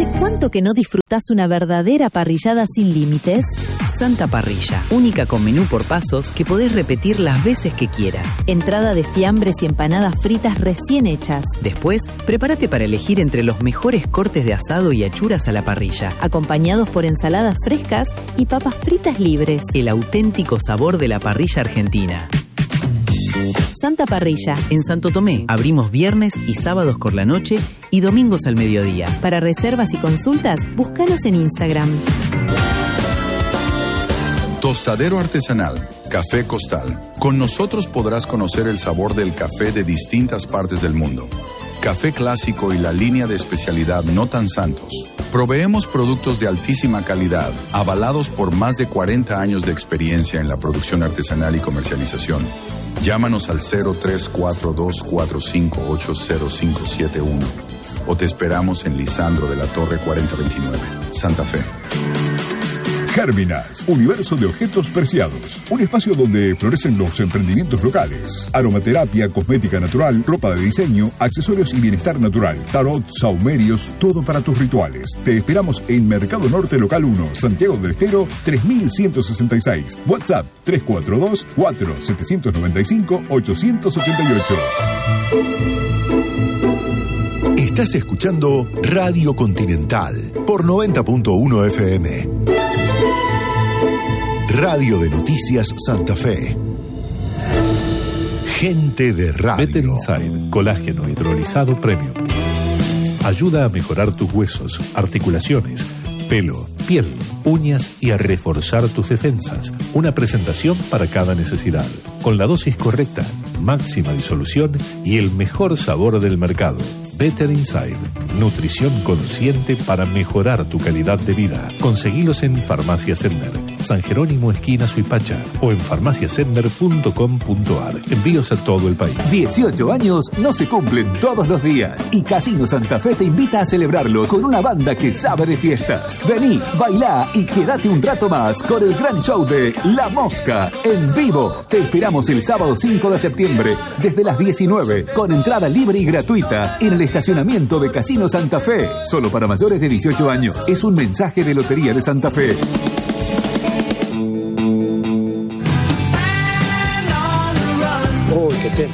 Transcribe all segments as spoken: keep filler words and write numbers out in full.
¿Hace cuánto que no disfrutás una verdadera parrillada sin límites? Santa Parrilla, única con menú por pasos que podés repetir las veces que quieras. Entrada de fiambres y empanadas fritas recién hechas. Después, prepárate para elegir entre los mejores cortes de asado y achuras a la parrilla, acompañados por ensaladas frescas y papas fritas libres. El auténtico sabor de la parrilla argentina. Santa Parrilla. En Santo Tomé, abrimos viernes y sábados por la noche y domingos al mediodía. Para reservas y consultas, búscanos en Instagram. Tostadero artesanal, Café Costal. Con nosotros podrás conocer el sabor del café de distintas partes del mundo. Café clásico y la línea de especialidad No Tan Santos. Proveemos productos de altísima calidad, avalados por más de cuarenta años de experiencia en la producción artesanal y comercialización. Llámanos al cero tres cuatro dos cuatro cinco ocho cero cinco siete uno o te esperamos en Lisandro de la Torre cuarenta veintinueve, Santa Fe. Gérminas, universo de objetos preciados. Un espacio donde florecen los emprendimientos locales. Aromaterapia, cosmética natural, ropa de diseño, accesorios y bienestar natural. Tarot, saumerios, todo para tus rituales. Te esperamos en Mercado Norte Local uno, Santiago del Estero, tres mil ciento sesenta y seis. WhatsApp tres cuatro dos cuatro siete nueve cinco ocho ocho ocho. Estás escuchando Radio Continental por noventa punto uno F M. Radio de Noticias Santa Fe. Gente de radio. Better Inside, colágeno hidrolizado premium. Ayuda a mejorar tus huesos, articulaciones, pelo, piel, uñas y a reforzar tus defensas. Una presentación para cada necesidad. Con la dosis correcta, máxima disolución y el mejor sabor del mercado. Better Inside, nutrición consciente para mejorar tu calidad de vida. Conseguilos en Farmacia Sender, San Jerónimo esquina Suipacha o en farmacia sender punto com punto a r. Envíos a todo el país. dieciocho años no se cumplen todos los días y Casino Santa Fe te invita a celebrarlos con una banda que sabe de fiestas. Vení, bailá y quédate un rato más con el gran show de La Mosca en vivo. Te esperamos el sábado cinco de septiembre desde las diecinueve con entrada libre y gratuita en el estacionamiento de Casino Santa Fe. Solo para mayores de dieciocho años. Es un mensaje de Lotería de Santa Fe. Uy, qué tema.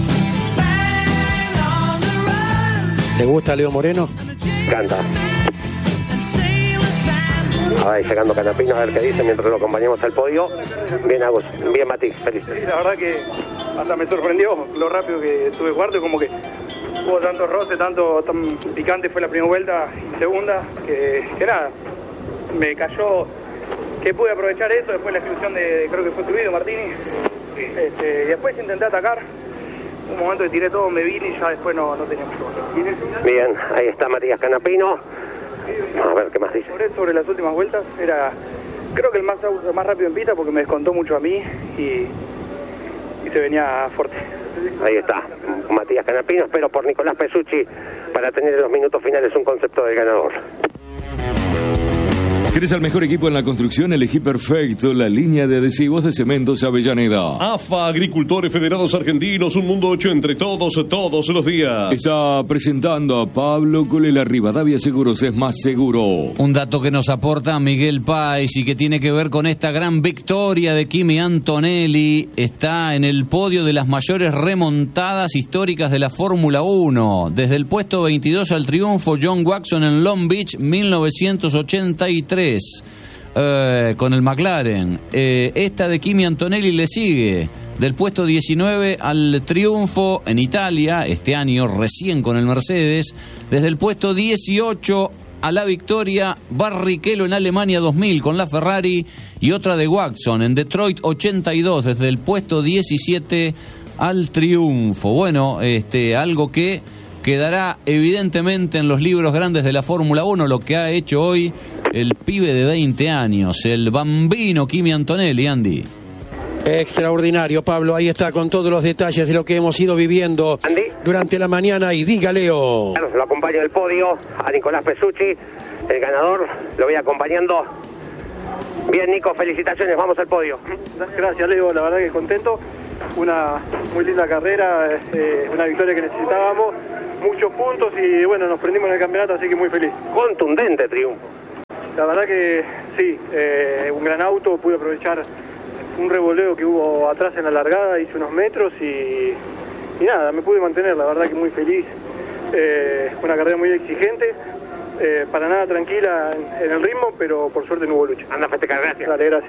¿Le gusta Leo Moreno? Canta. Ahora llegando Canapino a ver qué dice mientras lo acompañamos al podio. Bien, Agus, bien, Mati, feliz. Sí, la verdad que hasta me sorprendió lo rápido que estuve cuarto, como que hubo tanto roce, tanto tan picante fue la primera vuelta y segunda, que, que nada, me cayó, que pude aprovechar eso, después la exclusión de, creo que fue Cluido Martini, este, y después intenté atacar, un momento que tiré todo, me vine y ya después no, no tenía mucho más. Bien, ahí está Matías Canapino, a ver qué más dice. Sobre, sobre las últimas vueltas, era, creo que el más, más rápido en pista porque me descontó mucho a mí y, y se venía fuerte. Ahí está, Matías Canapino, espero por Nicolás Pesucci para tener en los minutos finales un concepto del ganador. ¿Querés el mejor equipo en la construcción? Elegí perfecto la línea de adhesivos de Cementos Avellaneda. A F A, Agricultores Federados Argentinos, un mundo hecho entre todos, todos los días. Está presentando a Pablo Colela. Rivadavia Seguros es más seguro. Un dato que nos aporta Miguel Páez y que tiene que ver con esta gran victoria de Kimi Antonelli. Está en el podio de las mayores remontadas históricas de la Fórmula uno. Desde el puesto veintidós al triunfo, John Watson en Long Beach, mil novecientos ochenta y tres. Eh, con el McLaren. Eh, esta de Kimi Antonelli le sigue del puesto diecinueve al triunfo en Italia este año, recién con el Mercedes. Desde el puesto dieciocho a la victoria, Barrichello en Alemania dos mil con la Ferrari, y otra de Watson en Detroit ochenta y dos, desde el puesto diecisiete al triunfo. Bueno, este, algo que quedará evidentemente en los libros grandes de la Fórmula uno, lo que ha hecho hoy el pibe de veinte años, el bambino Kimi Antonelli, Andy. Extraordinario, Pablo, ahí está con todos los detalles de lo que hemos ido viviendo Andy durante la mañana, y diga, Leo. Lo acompaño en el podio a Nicolás Pesucci, el ganador, lo voy acompañando. Bien, Nico, felicitaciones, vamos al podio. Gracias, Leo, la verdad que contento, una muy linda carrera, eh, una victoria que necesitábamos, muchos puntos y bueno, nos prendimos en el campeonato, así que muy feliz. Contundente triunfo. La verdad que sí, eh, un gran auto, pude aprovechar un revoleo que hubo atrás en la largada, hice unos metros y, y nada, me pude mantener, la verdad que muy feliz. Eh, una carrera muy exigente, eh, para nada tranquila en, en el ritmo, pero por suerte no hubo lucha. Anda a festejar, gracias. Dale, gracias.